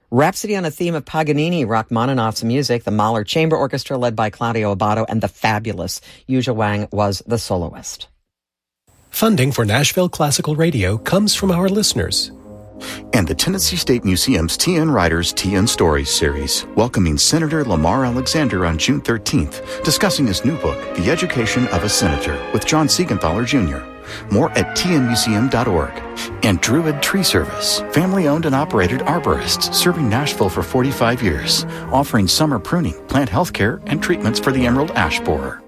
Rhapsody on a Theme of Paganini, Rachmaninoff's music. The Mahler Chamber Orchestra, led by Claudio Abbado, and the fabulous Yuzha Wang was the soloist. Funding for Nashville Classical Radio comes from our listeners. And the Tennessee State Museum's TN Writers, TN Stories series, welcoming Senator Lamar Alexander on June 13th, discussing his new book, The Education of a Senator, with John Siegenthaler Jr. More at tnmuseum.org. And Druid Tree Service, family-owned and operated arborists serving Nashville for 45 years, offering summer pruning, plant health care, and treatments for the emerald ash borer.